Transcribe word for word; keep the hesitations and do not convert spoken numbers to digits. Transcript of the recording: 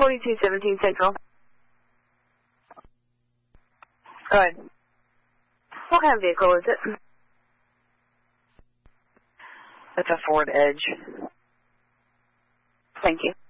forty-two seventeen Central. Go ahead. What kind of vehicle is it? It's a Ford Edge. Thank you.